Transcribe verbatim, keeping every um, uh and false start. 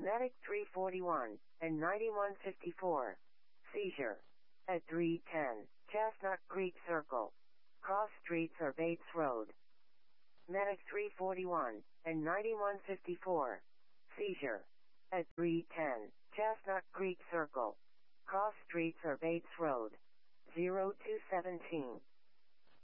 Medic three forty-one and ninety-one fifty-four. Seizure. At three ten, Chestnut Creek Circle. Cross Streets or Bates Road. Medic three forty-one and ninety-one fifty-four. Seizure. At three ten, Chestnut Creek Circle. Cross Streets or Bates Road. zero two one seven.